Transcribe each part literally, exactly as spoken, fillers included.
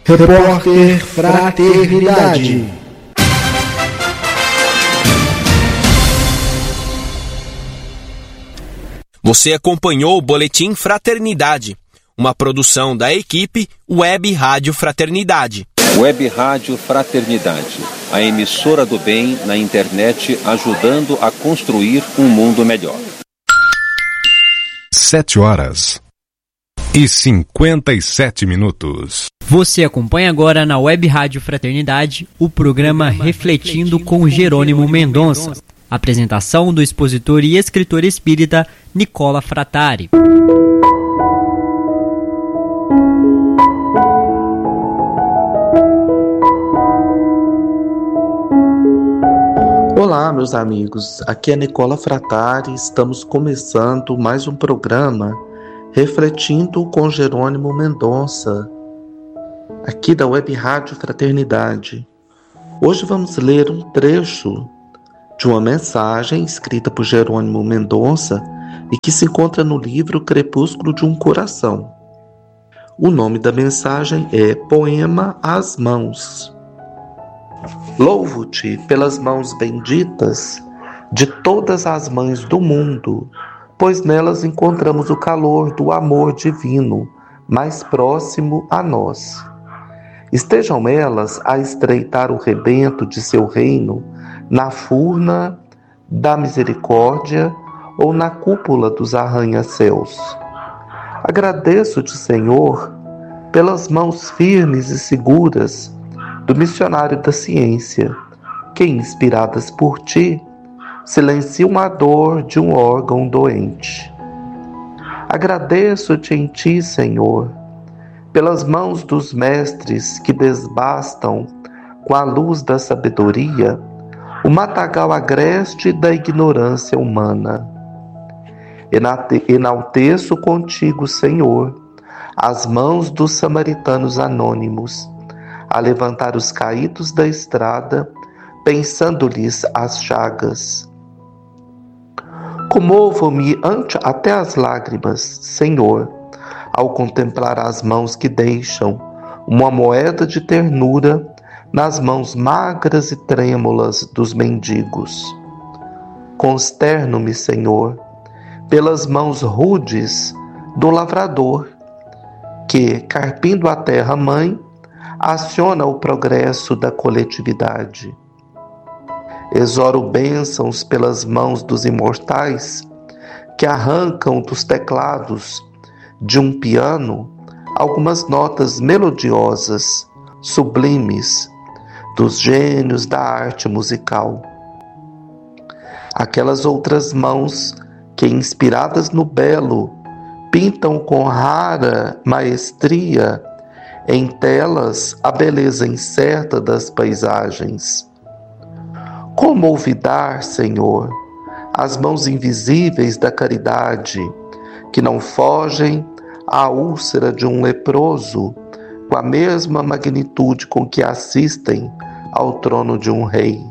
Repórter Fraternidade. Você acompanhou o Boletim Fraternidade, uma produção da equipe Web Rádio Fraternidade. Web Rádio Fraternidade, a emissora do bem na internet, ajudando a construir um mundo melhor. Sete horas e cinquenta e sete minutos. Você acompanha agora na Web Rádio Fraternidade o programa Refletindo com Jerônimo Mendonça. Apresentação do expositor e escritor espírita Nicola Frattari. Olá, meus amigos, aqui é Nicola Frattari, estamos começando mais um programa Refletindo com Jerônimo Mendonça, aqui da Web Rádio Fraternidade. Hoje vamos ler um trecho de uma mensagem escrita por Jerônimo Mendonça e que se encontra no livro Crepúsculo de um Coração. O nome da mensagem é Poema às Mãos. Louvo-te pelas mãos benditas de todas as mães do mundo, pois nelas encontramos o calor do amor divino, mais próximo a nós. Estejam elas a estreitar o rebento de seu reino na furna da misericórdia ou na cúpula dos arranha-céus. Agradeço-te, Senhor, pelas mãos firmes e seguras do missionário da ciência, que, inspiradas por ti, silenciam a dor de um órgão doente. Agradeço-te em ti, Senhor, pelas mãos dos mestres que desbastam com a luz da sabedoria o matagal agreste da ignorância humana. Enalteço contigo, Senhor, as mãos dos samaritanos anônimos, a levantar os caídos da estrada, pensando-lhes as chagas. Comovo-me ante até as lágrimas, Senhor, ao contemplar as mãos que deixam uma moeda de ternura nas mãos magras e trêmulas dos mendigos. Consterno-me, Senhor, pelas mãos rudes do lavrador, que, carpindo a terra-mãe, aciona o progresso da coletividade. Exoro bênçãos pelas mãos dos imortais, que arrancam dos teclados de um piano algumas notas melodiosas, sublimes, dos gênios da arte musical. Aquelas outras mãos que, inspiradas no belo, pintam com rara maestria em telas a beleza incerta das paisagens. Como olvidar, Senhor, as mãos invisíveis da caridade, que não fogem à úlcera de um leproso, com a mesma magnitude com que assistem ao trono de um rei.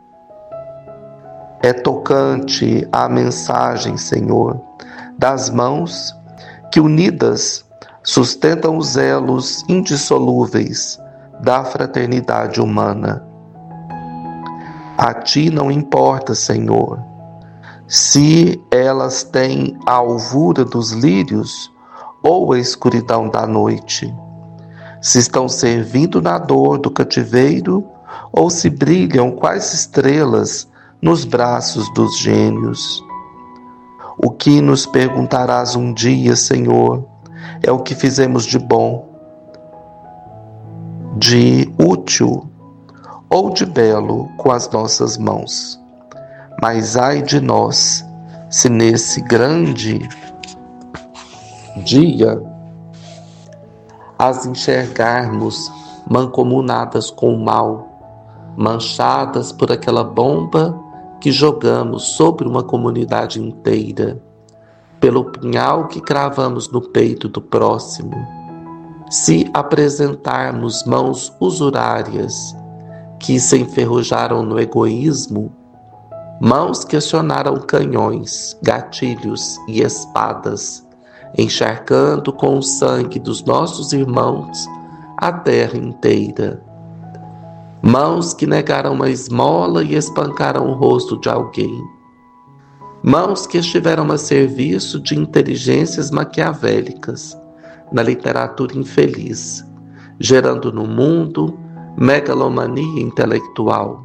É tocante a mensagem, Senhor, das mãos que, unidas, sustentam os elos indissolúveis da fraternidade humana. A ti não importa, Senhor, se elas têm a alvura dos lírios ou a escuridão da noite, se estão servindo na dor do cativeiro ou se brilham quais estrelas nos braços dos gênios. O que nos perguntarás um dia, Senhor, é o que fizemos de bom, de útil ou de belo com as nossas mãos. Mas ai de nós, se nesse grande dia as enxergarmos mancomunadas com o mal, manchadas por aquela bomba que jogamos sobre uma comunidade inteira, pelo punhal que cravamos no peito do próximo. Se apresentarmos mãos usurárias que se enferrujaram no egoísmo, mãos que acionaram canhões, gatilhos e espadas, encharcando com o sangue dos nossos irmãos a terra inteira. Mãos que negaram uma esmola e espancaram o rosto de alguém. Mãos que estiveram a serviço de inteligências maquiavélicas na literatura infeliz, gerando no mundo megalomania intelectual.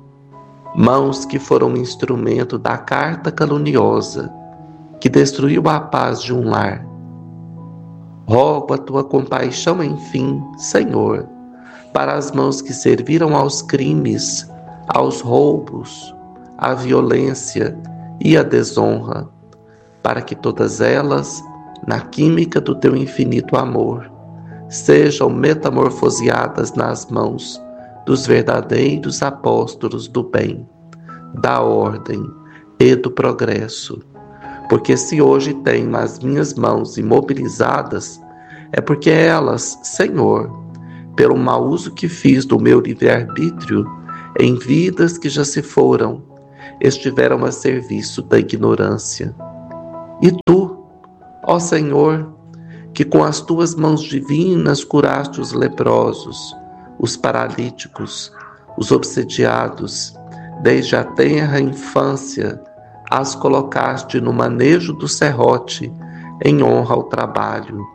Mãos que foram instrumento da carta caluniosa que destruiu a paz de um lar. Rogo a tua compaixão, enfim, Senhor, para as mãos que serviram aos crimes, aos roubos, à violência e à desonra, para que todas elas, na química do teu infinito amor, sejam metamorfoseadas nas mãos dos verdadeiros apóstolos do bem, da ordem e do progresso. Porque se hoje tenho as minhas mãos imobilizadas, é porque elas, Senhor, pelo mau uso que fiz do meu livre-arbítrio em vidas que já se foram, estiveram a serviço da ignorância. E tu, ó Senhor, que com as tuas mãos divinas curaste os leprosos, os paralíticos, os obsediados, desde a tenra infância, as colocaste no manejo do serrote, em honra ao trabalho.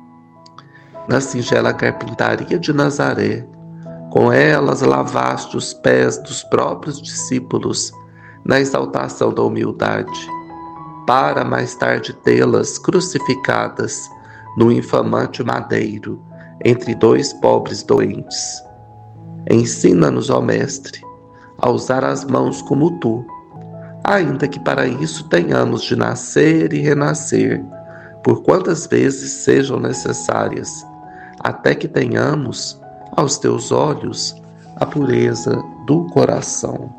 Na singela carpintaria de Nazaré, com elas lavaste os pés dos próprios discípulos, na exaltação da humildade, para mais tarde tê-las crucificadas no infamante madeiro, entre dois pobres doentes. Ensina-nos, ó Mestre, a usar as mãos como tu, ainda que para isso tenhamos de nascer e renascer, por quantas vezes sejam necessárias, até que tenhamos, aos teus olhos, a pureza do coração.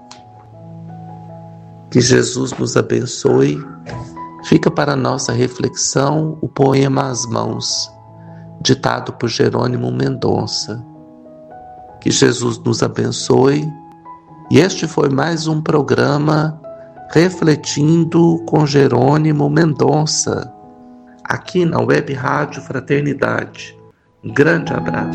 Que Jesus nos abençoe. Fica para nossa reflexão o poema As Mãos, ditado por Jerônimo Mendonça. Que Jesus nos abençoe. E este foi mais um programa Refletindo com Jerônimo Mendonça, aqui na Web Rádio Fraternidade. Um grande abraço.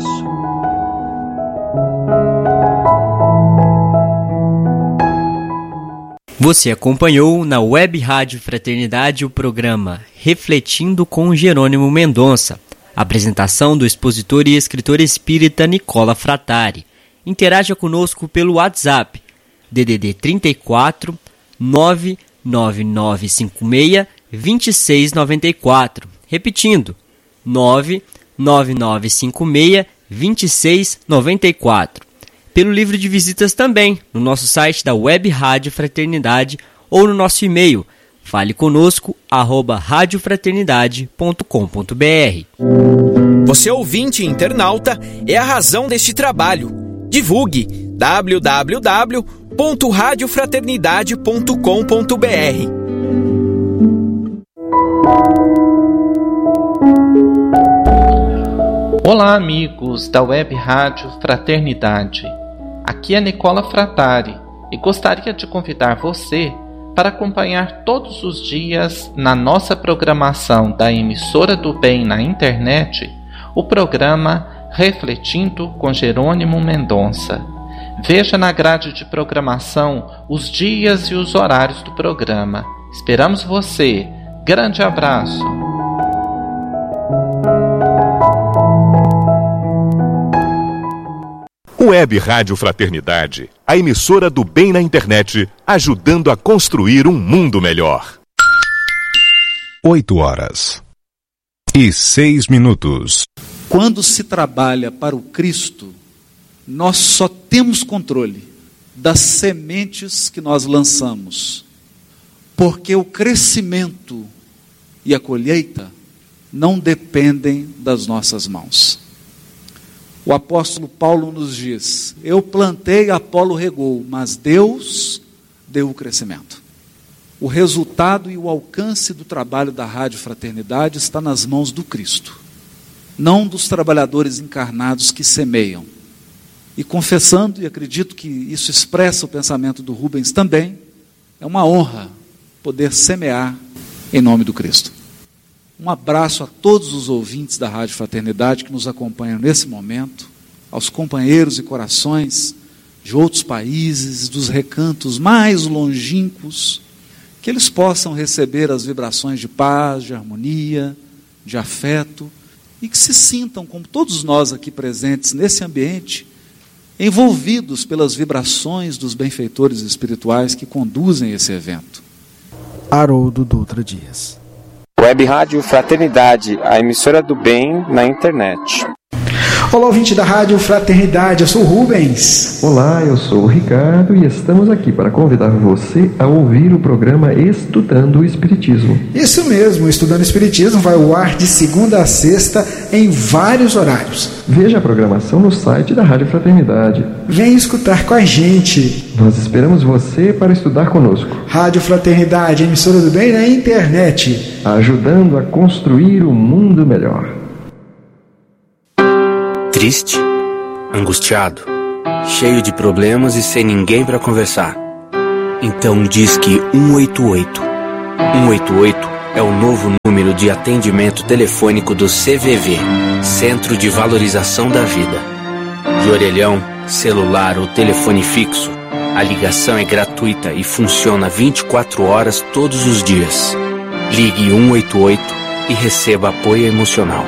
Você acompanhou na Web Rádio Fraternidade o programa Refletindo com Jerônimo Mendonça. Apresentação do expositor e escritor espírita Nicola Frattari. Interaja conosco pelo WhatsApp D D D trinta e quatro, nove nove nove cinco seis, dois seis nove quatro. Repetindo, nove nove nove cinco seis, dois seis nove quatro. Pelo livro de visitas também, no nosso site da Web Rádio Fraternidade ou no nosso e-mail, fale conosco, arroba radiofraternidade ponto com ponto br. Você ouvinte e internauta é a razão deste trabalho. Divulgue w w w ponto radiofraternidade ponto com ponto br. Olá, amigos da Web Rádio Fraternidade. Aqui é Nicola Frattari e gostaria de convidar você para acompanhar todos os dias na nossa programação da Emissora do Bem na internet o programa Refletindo com Jerônimo Mendonça. Veja na grade de programação os dias e os horários do programa. Esperamos você. Grande abraço. Web Rádio Fraternidade, a emissora do bem na internet, ajudando a construir um mundo melhor. Oito horas e seis minutos. Quando se trabalha para o Cristo, nós só temos controle das sementes que nós lançamos, porque o crescimento e a colheita não dependem das nossas mãos. O apóstolo Paulo nos diz: eu plantei, Apolo regou, mas Deus deu o crescimento. O resultado e o alcance do trabalho da Rádio Fraternidade está nas mãos do Cristo, não dos trabalhadores encarnados que semeiam. E confessando, e acredito que isso expressa o pensamento do Rubens também, é uma honra poder semear em nome do Cristo. Um abraço a todos os ouvintes da Rádio Fraternidade que nos acompanham nesse momento, aos companheiros e corações de outros países, dos recantos mais longínquos, que eles possam receber as vibrações de paz, de harmonia, de afeto, e que se sintam, como todos nós aqui presentes nesse ambiente, envolvidos pelas vibrações dos benfeitores espirituais que conduzem esse evento. Haroldo Dutra Dias. Web Rádio Fraternidade, a emissora do bem na internet. Olá, ouvinte da Rádio Fraternidade, eu sou o Rubens. Olá, eu sou o Ricardo e estamos aqui para convidar você a ouvir o programa Estudando o Espiritismo. Isso mesmo, Estudando o Espiritismo vai ao ar de segunda a sexta em vários horários. Veja a programação no site da Rádio Fraternidade. Vem escutar com a gente. Nós esperamos você para estudar conosco. Rádio Fraternidade, emissora do bem na internet. Ajudando a construir um mundo melhor. Triste, angustiado, cheio de problemas e sem ninguém para conversar. Então Disque um oito oito. um oito oito é o novo número de atendimento telefônico do C V V, Centro de Valorização da Vida. De orelhão, celular ou telefone fixo, a ligação é gratuita e funciona vinte e quatro horas todos os dias. Ligue um oito oito e receba apoio emocional.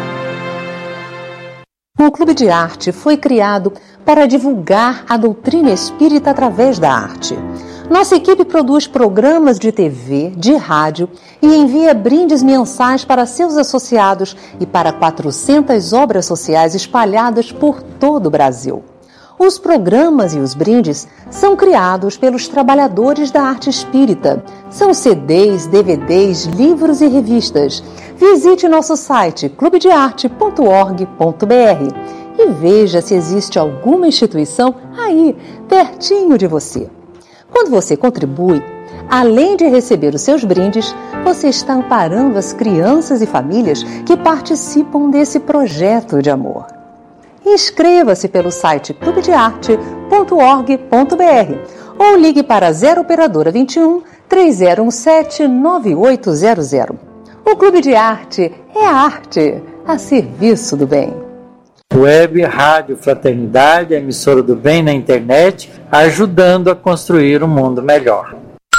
O Clube de Arte foi criado para divulgar a doutrina espírita através da arte. Nossa equipe produz programas de T V, de rádio e envia brindes mensais para seus associados e para quatrocentas obras sociais espalhadas por todo o Brasil. Os programas e os brindes são criados pelos trabalhadores da arte espírita. São C Ds, D V Ds, livros e revistas. Visite nosso site clube de arte ponto org ponto br e veja se existe alguma instituição aí, pertinho de você. Quando você contribui, além de receber os seus brindes, você está amparando as crianças e famílias que participam desse projeto de amor. Inscreva-se pelo site clube de arte ponto org ponto br ou ligue para zero operadora vinte e um, três zero um sete, nove oito zero zero. O Clube de Arte é arte a serviço do bem. Web Rádio Fraternidade, emissora do bem na internet, ajudando a construir um mundo melhor.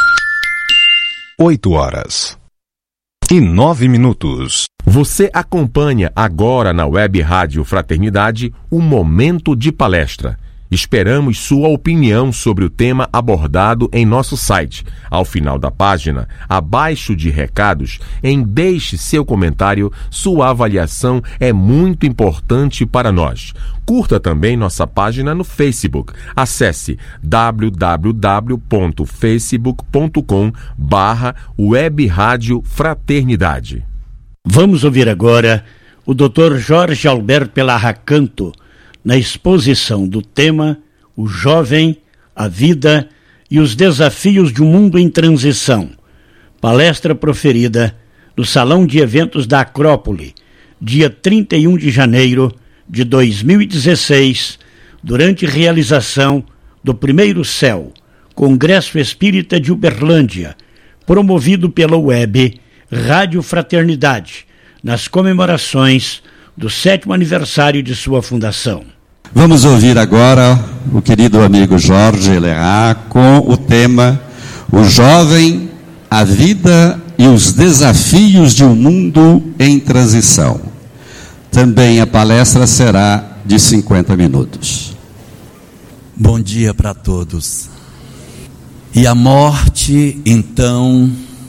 oito horas e nove minutos. Você acompanha agora na Web Rádio Fraternidade o Momento de Palestra. Esperamos sua opinião sobre o tema abordado em nosso site. Ao final da página, abaixo de recados, em deixe seu comentário, sua avaliação é muito importante para nós. Curta também nossa página no Facebook. Acesse w w w ponto facebook ponto com barra Web Rádio Fraternidade. Vamos ouvir agora o doutor Jorge Alberto Pelarra Canto, na exposição do tema O Jovem, a Vida e os Desafios de um Mundo em Transição. Palestra proferida no Salão de Eventos da Acrópole, dia trinta e um de janeiro de dois mil e dezesseis, durante realização do Primeiro Céu, Congresso Espírita de Uberlândia, promovido pela Web Rádio Fraternidade, nas comemorações do sétimo aniversário de sua fundação. Vamos ouvir agora o querido amigo Jorge Leá com o tema O Jovem, a Vida e os Desafios de um Mundo em Transição. Também a palestra será de cinquenta minutos. Bom dia para todos. E a morte, então,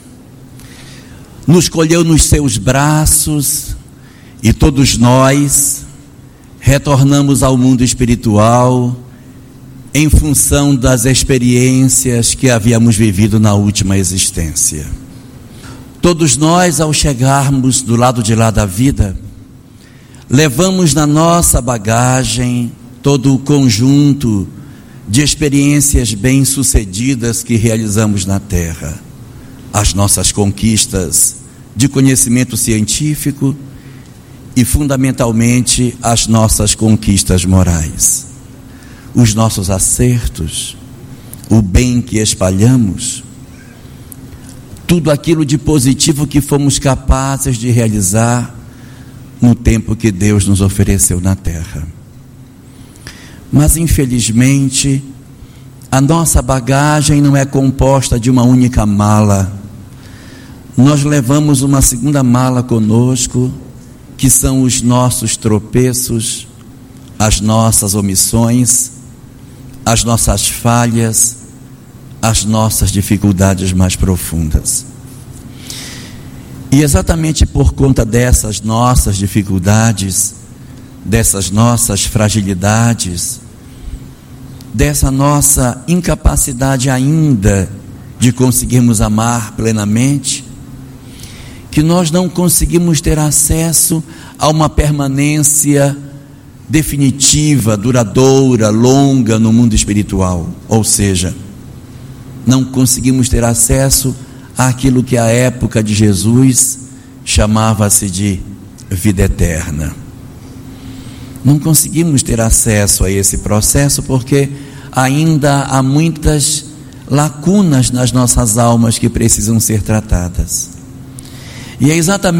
nos colheu nos seus braços e todos nós retornamos ao mundo espiritual em função das experiências que havíamos vivido na última existência. Todos nós, ao chegarmos do lado de lá da vida, levamos na nossa bagagem todo o conjunto de experiências bem-sucedidas que realizamos na Terra. As nossas conquistas de conhecimento científico e, fundamentalmente, as nossas conquistas morais. Os nossos acertos, o bem que espalhamos, tudo aquilo de positivo que fomos capazes de realizar no tempo que Deus nos ofereceu na terra. Mas infelizmente, a nossa bagagem não é composta de uma única mala. Nós levamos uma segunda mala conosco, que são os nossos tropeços, as nossas omissões, as nossas falhas, as nossas dificuldades mais profundas. E exatamente por conta dessas nossas dificuldades, dessas nossas fragilidades, dessa nossa incapacidade ainda de conseguirmos amar plenamente, que nós não conseguimos ter acesso a uma permanência definitiva, duradoura, longa no mundo espiritual. Ou seja, não conseguimos ter acesso àquilo que a época de Jesus chamava-se de vida eterna. Não conseguimos ter acesso a esse processo porque ainda há muitas lacunas nas nossas almas que precisam ser tratadas. E é exatamente